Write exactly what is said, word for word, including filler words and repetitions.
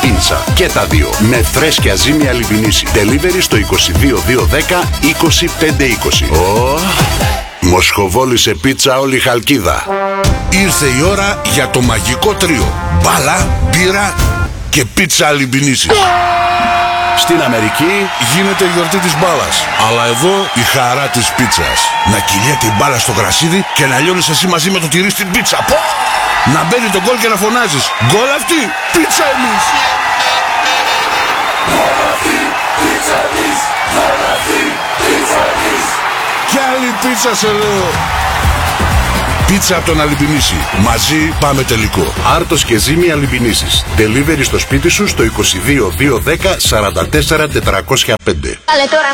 πίτσα. Και τα δύο με φρέσκια ζύμη Αλιμπινίση. Delivery στο είκοσι δύο δύο δέκα είκοσι πέντε είκοσι. Oh. Μοσχοβόλησε πίτσα όλη η Χαλκίδα. Ήρθε η ώρα για το μαγικό τρίο. Μπάλα, μπύρα και πίτσα Αλιμπινίση. Στην Αμερική γίνεται η γιορτή της μπάλας, αλλά εδώ η χαρά της πίτσας. Να κυλιέται η μπάλα στο γρασίδι και να λιώνεις εσύ μαζί με το τυρί στην πίτσα. Πω! Να μπαίνει το γκολ και να φωνάζεις γκολ αυτή, πίτσα εμείς. Γκολ αυτή, πίτσα εμείς. Γκολ αυτή, πίτσα εμείς. Κι άλλη πίτσα σε λέω. Πίτσα από τον Αλιμπινίση. Μαζί πάμε τελικό. Άρτος και ζύμη Αλιμπινίσης. Delivery στο σπίτι σου στο είκοσι δύο δύο δέκα σαράντα τέσσερα τετρακόσια πέντε.